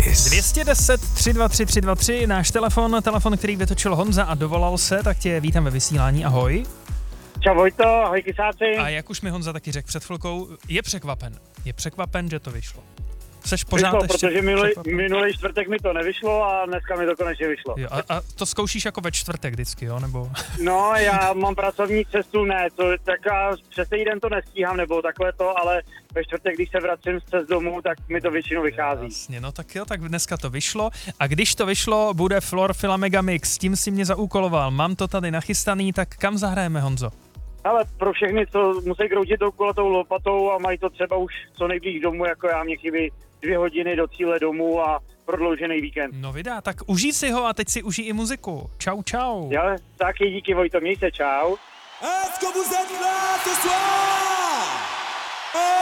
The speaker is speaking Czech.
Kiss. 210 323 323, náš telefon, který vytočil Honza a dovolal se, tak tě vítám ve vysílání, ahoj. Čau Vojto, ahoj kysáci. A jak už mi Honza taky řekl před chvilkou, je překvapen, že to vyšlo. Seš pořád vyšlo, protože minulý čtvrtek mi to nevyšlo a dneska mi to konečně vyšlo. Jo, a to zkoušíš jako ve čtvrtek vždycky, jo, nebo? No, já mám pracovní cestu, tak já přes týden to nestíhám, nebo takhle to, ale ve čtvrtek, když se vracím z cest domů, tak mi to většinou vychází. Jasně, no tak jo, tak dneska to vyšlo a když to vyšlo, bude Flor Fila Megamix, s tím si mě zaúkoloval, mám to tady nachystaný, tak kam zahrajeme, Honzo? Ale pro všechny, co musí kroutit tou kulatou lopatou a mají to třeba už co nejblíž domů, jako já, mě chybí 2 hodiny do cíle domů a prodloužený víkend. No vydá, tak užij si ho a teď si užij i muziku. Čau, čau. Jo, taky díky Vojto, měj se, čau. Est-ce que vous êtes là ce soir?